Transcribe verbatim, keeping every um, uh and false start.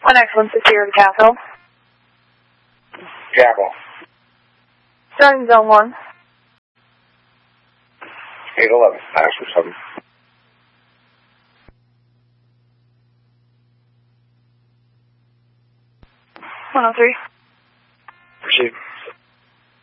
One excellent six zero to Castle. Jackal. Starting zone one. eight eleven, Nashville seven. one oh three.